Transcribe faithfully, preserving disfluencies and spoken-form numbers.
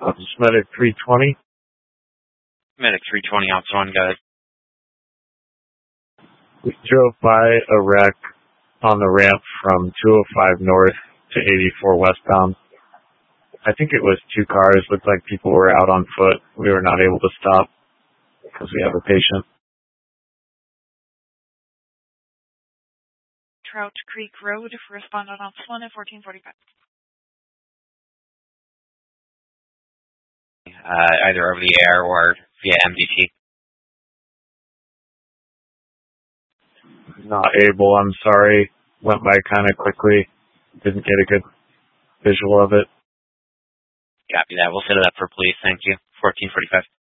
This is Medic three twenty. Medic three twenty, Officer one, guys. We drove by a wreck on the ramp from two oh five north to eighty-four westbound. I think it was two cars. Looked like people were out on foot. We were not able to stop because we have a patient. Trout Creek Road, respondent on one at fourteen forty-five. Uh, either over the air or via M D T. Not able, I'm sorry. Went by kind of quickly. Didn't get a good visual of it. Copy that. We'll set it up for police. Thank you. fourteen forty-five.